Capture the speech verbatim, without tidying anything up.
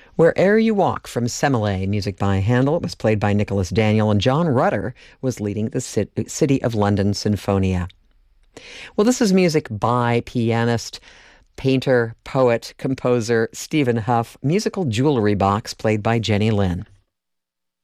Where'er You Walk from Semele, music by Handel. It was played by Nicholas Daniel, and John Rutter was leading the City of London Sinfonia. Well, this is music by pianist, painter, poet, composer Stephen Hough, musical jewelry box played by Jenny Lin.